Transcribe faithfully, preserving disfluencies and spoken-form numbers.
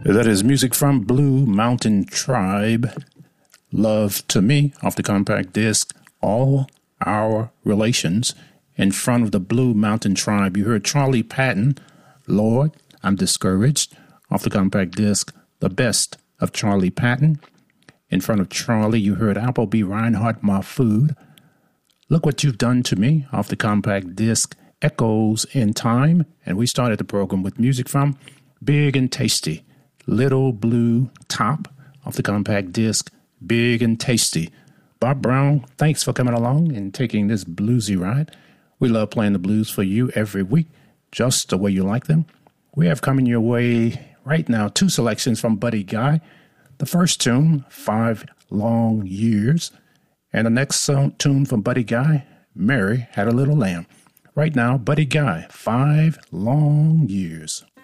That is music from Blue Mountain Tribe. Love to Me off the compact disc. All Our Relations. In front of the Blue Mountain Tribe, you heard Charlie Patton. Lord, I'm Discouraged off the compact disc. The Best of Charlie Patton. In front of Charlie, you heard Appleby Reinhardt, My Food. Look What You've Done to Me off the compact disc. Echoes in Time. And we started the program with music from Big and Tasty. Little Blue Top off the compact disc, Big and Tasty. Bob Brown, thanks for coming along and taking this bluesy ride. We love playing the blues for you every week, just the way you like them. We have coming your way right now two selections from Buddy Guy. The first tune, Five Long Years. And the next song, tune from Buddy Guy, Mary Had a Little Lamb. Right now, Buddy Guy, Five Long Years.